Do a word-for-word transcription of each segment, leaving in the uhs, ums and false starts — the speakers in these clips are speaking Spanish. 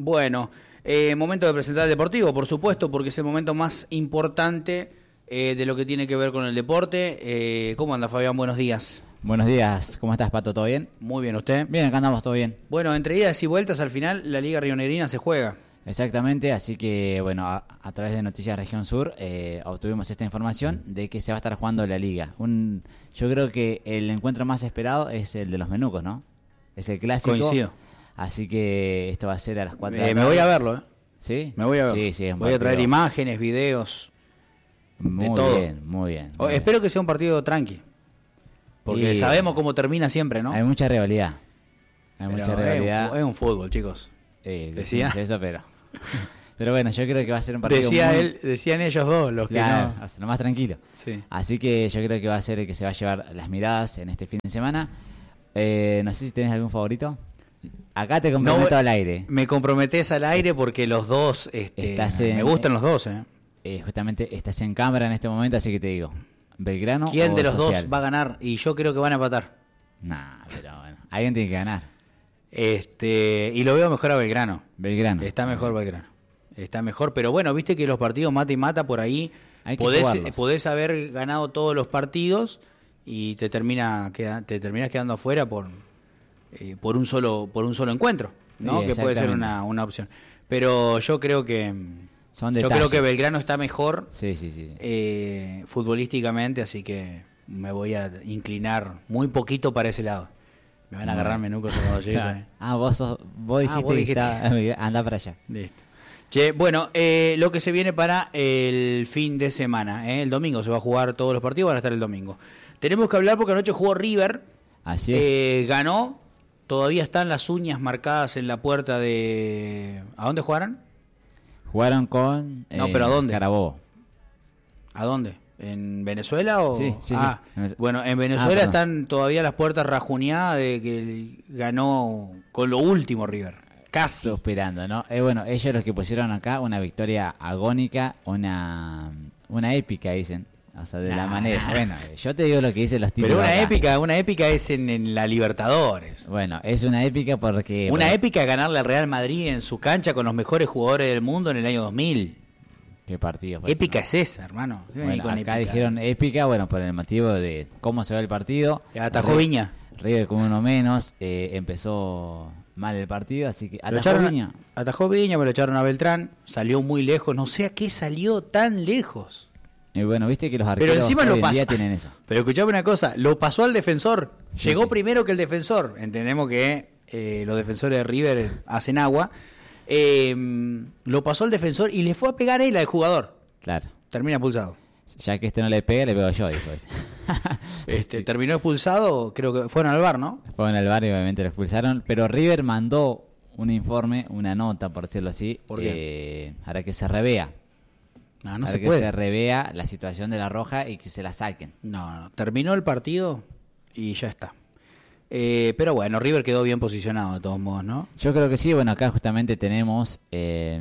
Bueno, eh, momento de presentar el Deportivo, por supuesto, porque es el momento más importante eh, de lo que tiene que ver con el deporte. Eh, ¿Cómo anda, Fabián? Buenos días. Buenos días, ¿cómo estás, Pato? ¿Todo bien? Muy bien, ¿usted? Bien, acá andamos, todo bien. Bueno, entre idas y vueltas, al final la Liga Rionegrina se juega. Exactamente, así que, bueno, a, a través de Noticias Región Sur eh, obtuvimos esta información de que se va a estar jugando la Liga. Un, yo creo que el encuentro más esperado es el de los menucos, ¿no? Es el clásico. Coincido. Así que esto va a ser a las cuatro de la Eh, tarde. me voy a verlo, ¿eh? ¿Sí? Me voy a verlo. Sí, sí, es un voy a traer partido imágenes, videos, Muy de todo. bien, muy bien. O- muy bien. espero que sea un partido tranqui, porque Y- sabemos cómo termina siempre, ¿no? Hay mucha rivalidad. Hay Pero mucha es un rivalidad. fu- Es un fútbol, chicos. Eh, Decía. decimos eso, pero... pero bueno, yo creo que va a ser un partido Decía muy... él, decían ellos dos, los que Claro, no. o sea, lo más tranquilo. Sí. Así que yo creo que va a ser el que se va a llevar las miradas en este fin de semana. Eh, no sé si tenés algún favorito. Acá te comprometo No, al aire. Me comprometés al aire porque los dos, este, Estás en- me gustan los dos, ¿eh? Eh, justamente estás en cámara en este momento, así que te digo. ¿Belgrano ¿Quién o de los Social? dos va a ganar? Y yo creo que van a empatar. Nah, pero bueno. Alguien tiene que ganar. Este, y lo veo mejor a Belgrano. Belgrano. Está mejor Belgrano. Está mejor, pero bueno, viste que los partidos mata y mata por ahí. Hay que Podés, jugarlos. podés haber ganado todos los partidos y te termina queda- te terminas quedando afuera por eh, por un solo por un solo encuentro, ¿no? Sí, que puede ser exactamente. una, una opción. Pero yo creo que Son yo detalles. creo que Belgrano está mejor Sí, sí, sí. eh, futbolísticamente, así que me voy a inclinar muy poquito para ese lado. Me van a Muy agarrar bien. menucos cuando llegue. Claro. Ah, vos, sos, vos dijiste Ah, vos que dijiste. está- anda para allá. Listo. Che, bueno, eh, lo que se viene para el fin de semana, ¿eh? El domingo se va a jugar, todos los partidos van a estar el domingo. Tenemos que hablar porque anoche jugó River, Así es. eh, ganó, todavía están las uñas marcadas en la puerta de... ¿A dónde jugaron? Jugaron con... No, eh, pero ¿a dónde? Carabobo. ¿A dónde? ¿En Venezuela o...? Sí, sí, ah, sí. Bueno, en Ah, Venezuela perdón. están todavía las puertas rajuneadas de que ganó con lo último River. Casi. Suspirando, ¿no? Eh, bueno, ellos los que pusieron acá una victoria agónica, una una épica, dicen. O sea, de la Nah. manera. Bueno, eh, yo te digo lo que dicen los títulos. Pero una acá. épica, una épica es en, en la Libertadores. Bueno, es una épica porque... Una bueno, épica ganarle al Real Madrid en su cancha con los mejores jugadores del mundo en el año dos mil. ¿Qué partido fue Épica ese, es esa, hermano. no? Vení Bueno, con acá épica. dijeron épica, bueno, por el motivo de cómo se ve el partido. Atajó Ri- Viña. River con uno menos, eh, empezó mal el partido, así que... Lo ¿Atajó echaron a- Viña? Atajó Viña, pero lo echaron a Beltrán. Salió muy lejos. No sé a qué salió tan lejos. Y bueno, viste que los Pero arqueros encima hoy lo en pasó. día tienen eso. Pero escuchame una cosa. Lo pasó al defensor. Sí, Llegó sí. primero que el defensor. Entendemos que eh, los defensores de River hacen agua. Eh, lo pasó al defensor y le fue a pegar él al jugador. Claro. Termina expulsado. Ya que este no le pega, le pego yo, dijo. Este, Sí. Terminó expulsado, creo que fueron al bar, ¿no? Fueron al bar y obviamente lo expulsaron. Pero River mandó un informe, una nota, por decirlo así, ¿Por eh, para que se revea. No, no para se que puede. se revea la situación de la roja y que se la saquen. No, no, terminó el partido y ya está. Eh, pero bueno, River quedó bien posicionado de todos modos, ¿no? Yo creo que sí. Bueno, acá justamente tenemos eh,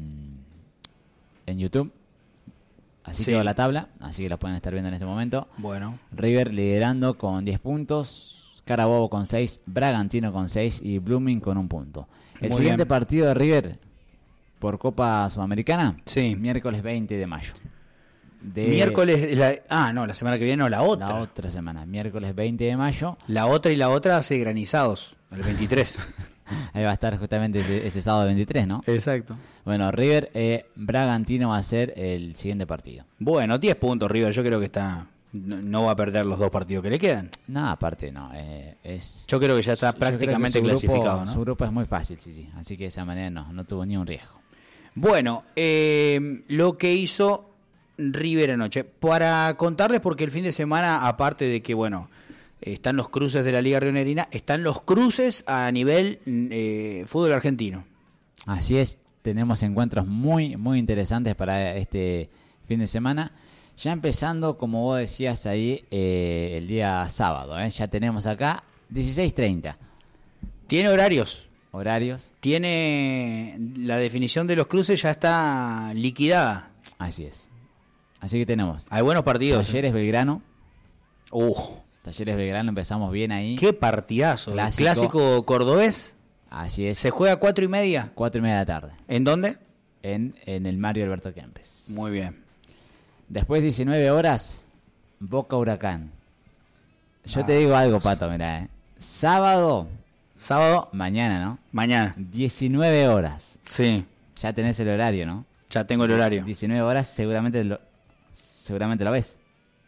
en YouTube. Así Sí. quedó la tabla, así que la pueden estar viendo en este momento. Bueno, River liderando con diez puntos, Carabobo con seis, Bragantino con seis y Blooming con un punto. El Muy siguiente bien. partido de River por Copa Sudamericana, sí. miércoles veinte de mayo. De Miércoles, la- ah, no, la semana que viene no, la otra. La La, otra semana, miércoles veinte de mayo. otra y la otra hace granizados, el veintitrés. Ahí va a estar justamente ese, ese sábado veintitrés, ¿no? Exacto. Bueno, River, eh, Bragantino va a ser el siguiente partido. Bueno, diez puntos River, yo creo que está no, no va a perder los dos partidos que le quedan. No, aparte no, eh, es... Yo creo que ya está yo creo que prácticamente su grupo- clasificado, ¿no? Su grupo es muy fácil, sí, sí. Así que de esa manera no, no tuvo ni un riesgo. Bueno, eh, lo que hizo River anoche. Para contarles, porque el fin de semana, aparte de que, bueno, están los cruces de la Liga Rionegrina, están los cruces a nivel eh, fútbol argentino. Así es, tenemos encuentros muy, muy interesantes para este fin de semana. Ya empezando, como vos decías ahí, eh, el día sábado, ¿eh? Ya tenemos acá dieciséis treinta. Tiene horarios. Horarios. Tiene la definición de los cruces, ya está liquidada. Así es. Así que tenemos Hay buenos partidos. Talleres Belgrano. Uh, Talleres Belgrano, empezamos bien ahí. qué partidazo. Clásico. Clásico cordobés. Así es. ¿Se juega a cuatro y media? Cuatro y media de la tarde. ¿En dónde? En, en el Mario Alberto Kempes. Muy bien. Después diecinueve horas, Boca Huracán. Yo Ah, te digo algo, Pato, mirá, eh. Sábado, Sábado, mañana, ¿no? mañana. diecinueve horas. Sí, Ya tenés el horario, ¿no? ya tengo el horario. diecinueve horas seguramente lo, seguramente lo ves.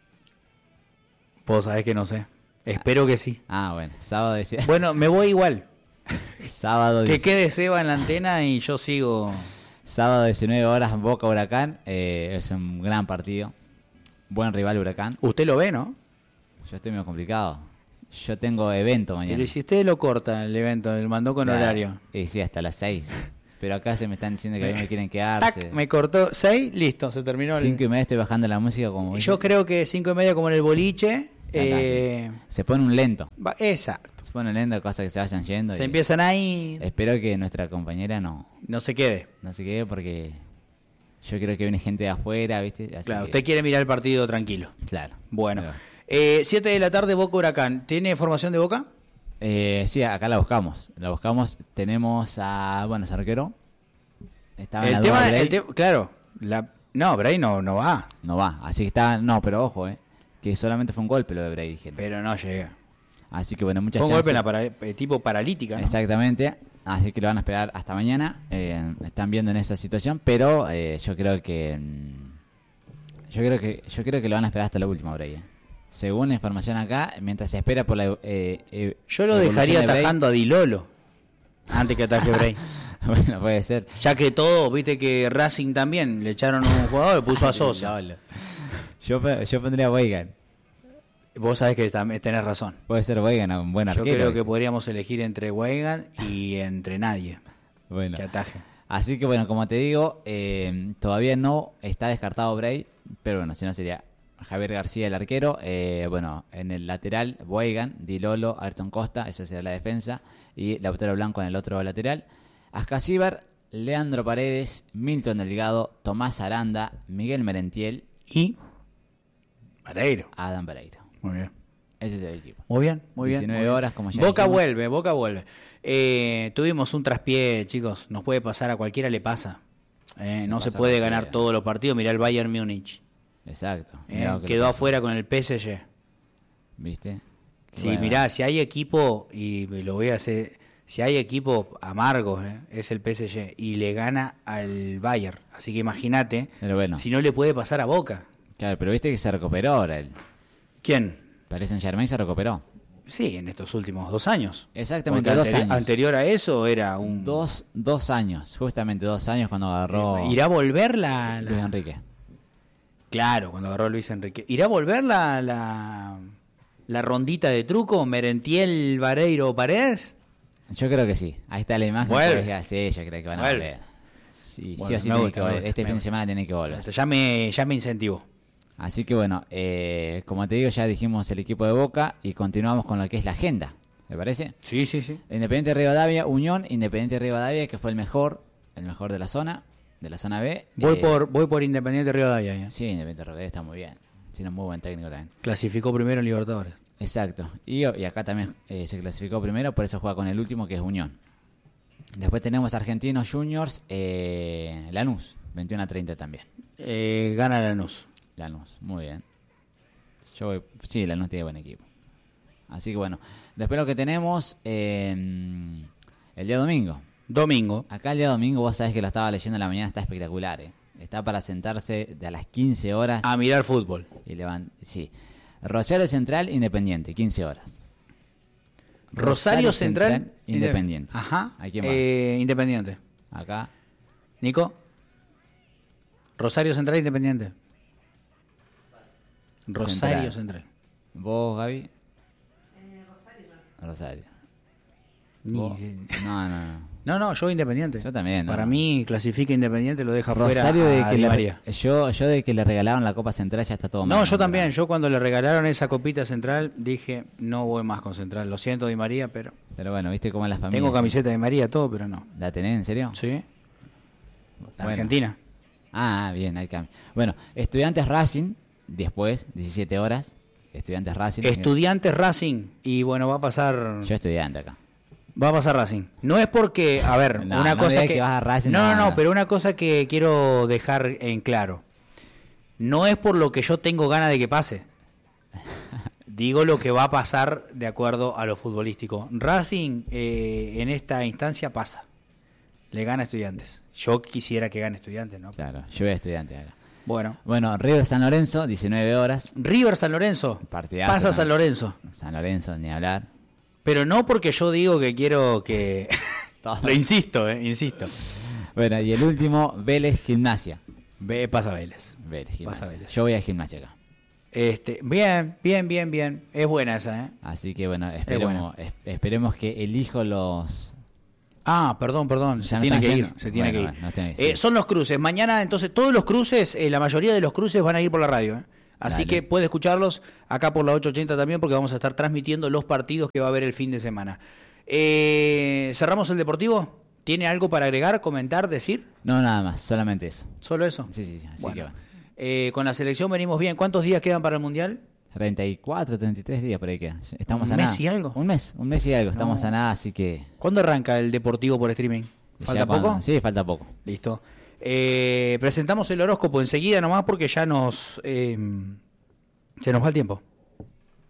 Vos sabés que no sé. Espero que sí. Ah, bueno. Sábado, dieci- Bueno, me voy igual. sábado, Que dieci- quede Seba en la antena y yo sigo. sábado diecinueve horas, Boca Huracán. Eh, es un gran partido. Buen rival Huracán. Usted lo ve, ¿no? Yo estoy medio complicado. Yo tengo evento mañana. Pero si usted lo corta el evento, el mandó con Claro. horario. Y sí, hasta las seis. Pero acá se me están diciendo que a mí me quieren quedarse. Tac, me cortó seis, listo, se terminó. el- Cinco y media estoy bajando la música como... Yo creo que cinco y media como en el boliche. Ya está, eh, Se pone un lento. va- exacto. Se pone un lento, cosas que se vayan yendo. Se y empiezan ahí, Espero que nuestra compañera no, no se quede. no se quede porque yo creo que viene gente de afuera, ¿viste? Así Claro, que- usted quiere mirar el partido tranquilo. Claro. Bueno, Pero- eh, siete de la tarde, Boca Huracán. ¿Tiene formación de Boca? Eh, sí, acá la buscamos. La buscamos. Tenemos a, bueno, ese arquero. Estaba en El la duda tema, Bray. el te- claro, la, no, Bray no, no va, No va. Así que está, no, pero ojo, eh. Que solamente fue un golpe lo de Bray, dijeron. pero no llega. Así que bueno, muchas Fue un golpe en chances. la para- eh, tipo paralítica, ¿no? Exactamente. Así que lo van a esperar hasta mañana. Eh, están viendo en esa situación, pero eh, yo creo que mm, yo creo que yo creo que lo van a esperar hasta la última, Bray. eh. Según la información acá, mientras se espera por la eh, eh, Yo lo evolución dejaría de Bray- atajando a Dilolo antes que ataque Bray. Bueno, puede ser. Ya que todo, viste que Racing también le echaron a un jugador, le puso a Sosa. Lolo. Yo, pe- yo pondría a Weigan. Vos sabés que tam- tenés razón. Puede ser Weigan, un buen Yo arquero. creo que ¿viste? podríamos elegir entre Weigan y entre nadie Bueno. que ataje. Así que bueno, como te digo, eh, todavía no está descartado Bray, pero bueno, si no sería Javier García el arquero. Eh, bueno, en el lateral, Weigan, Dilolo, Ayrton Costa, esa será la defensa, y Lautaro Blanco en el otro lateral. Ascasíbar, Leandro Paredes, Milton Delgado, Tomás Aranda, Miguel Merentiel, Y Vareiro. Adam Pereira. Muy bien. Ese es el equipo. Muy bien, muy bien. diecinueve muy bien. horas, como ya Boca dijimos. vuelve, Boca vuelve. Eh, tuvimos un traspié, chicos. Nos puede pasar, a cualquiera le pasa. Eh, no Le se pasa a puede cualquiera. ganar todos los partidos. Mirá el Bayern Múnich. Exacto. Eh, Mirá lo que le quedó pasó. afuera con el P S G. ¿Viste? Sí, Bueno, mirá, si hay equipo, y lo voy a hacer, si hay equipo amargo, eh, es el P S G, y le gana al Bayern. Así que imagínate, Pero bueno. si no le puede pasar a Boca. Claro, pero viste que se recuperó ahora él. ¿Quién? Paris Saint-Germain se recuperó. Sí, en estos últimos dos años. Exactamente, Porque dos anteri- años. Anterior a eso era un... Dos, dos años, justamente dos años cuando agarró Eh, ¿Irá a volver la, la- Luis Enrique. Claro, cuando agarró Luis Enrique. ¿Irá a volver la, la, la rondita de truco? ¿Merentiel, Vareiro, Paredes? Yo creo que sí. Ahí está la imagen. Vuelve. Pues, sí, yo creo que van a Vuelve. volver. Sí, Bueno, sí o sí me tiene gusta, que me volver. gusta, Este me fin de gusta. semana tiene que volver. Ya me, ya me incentivó. Así que bueno, eh, como te digo, ya dijimos el equipo de Boca y continuamos con lo que es la agenda. ¿Me parece? Sí, sí, sí. Independiente de Rivadavia, Unión, Independiente de Rivadavia, que fue el mejor, el mejor de la zona, de la zona B. Voy, Eh, por, voy por Independiente Rivadavia. ya. Sí, Independiente de Rivadavia está muy bien. Tiene un muy buen técnico también. Clasificó primero en Libertadores. Exacto. Y, y acá también eh, se clasificó primero, por eso juega con el último, que es Unión. Después tenemos Argentinos Juniors, eh, Lanús, veintiuno a treinta también. Eh, gana Lanús. Lanús, muy bien. Yo voy- sí, Lanús tiene buen equipo. Así que bueno, después lo que tenemos eh, el día domingo. Domingo. Acá el día domingo, vos sabés que lo estaba leyendo en la mañana, está espectacular, ¿eh? Está para sentarse de a las quince horas A mirar fútbol. y levantar. Sí. Rosario Central, Independiente, quince horas. Rosario, Central, Central, Independiente. Ajá. ¿A quién más? Eh, Independiente. Acá. Nico. Rosario Central, Independiente. Rosario Central. Central. ¿Vos, Gaby? Rosario. Ni- ¿Vos? No, no, no. No, no, yo Independiente. Yo también, no, Para no. mí, clasifica Independiente, lo deja fuera Rosario de a que Di le, María. yo, yo de que le regalaron la Copa Central ya está todo mal. No, yo también. Yo cuando le regalaron esa copita Central, dije, no voy más con Central. Lo siento, Di María, pero... Pero bueno, viste cómo es la familia. Tengo camiseta de María, todo, pero no. ¿La tenés en serio? ¿Sí? La Bueno. Argentina. Ah, bien, hay cambio. Bueno, Estudiantes Racing, después, diecisiete horas. Estudiantes Racing. Estudiantes Racing. Y bueno, va a pasar... Yo estudiante acá. Va a pasar Racing. No es porque, a ver, No, una no cosa digas que... que vas a Racing, no, no, no, no, no. pero una cosa que quiero dejar en claro. No es por lo que yo tengo ganas de que pase. Digo lo que va a pasar de acuerdo a lo futbolístico. Racing eh, en esta instancia pasa. Le gana a Estudiantes. Yo quisiera que gane Estudiantes, ¿no? Claro, yo voy a estudiante acá. Bueno. Bueno, River San Lorenzo, diecinueve horas. River San Lorenzo. Partidazo, Pasa ¿no? San Lorenzo. San Lorenzo, ni hablar. Pero no porque yo digo que quiero que... Todo. Lo insisto, eh, insisto. Bueno, y el último, Vélez Gimnasia. Ve, pasa Vélez. Vélez Gimnasia. Pasa Vélez. Yo voy a Gimnasia acá. Este, bien, bien, bien, bien. Es buena esa, ¿eh? Así que bueno, esperemos, es- esperemos que el hijo los... Ah, perdón, perdón. Se ¿Ya no tiene están que ir. yendo? Se tiene Bueno, que ir. bueno, no tiene- Eh, sí. Son los cruces. Mañana, entonces, todos los cruces, eh, la mayoría de los cruces van a ir por la radio, ¿eh? Así Dale. que puede escucharlos acá por la ocho ochenta también, porque vamos a estar transmitiendo los partidos que va a haber el fin de semana. Eh, ¿Cerramos el deportivo? ¿Tiene algo para agregar, comentar, decir? No, nada más, solamente eso. ¿Solo eso? Sí, sí, sí, así Bueno. que va. Eh, con la selección venimos bien. ¿Cuántos días quedan para el Mundial? treinta y cuatro, treinta y tres días por ahí queda. Estamos ¿Un a mes nada. y algo? Un mes, un mes y algo. Estamos No. a nada, así que... ¿Cuándo arranca el deportivo por streaming? ¿Falta ya cuando- poco? Sí, falta poco. Listo. Eh, presentamos el horóscopo enseguida nomás porque ya nos... eh, se nos va el tiempo.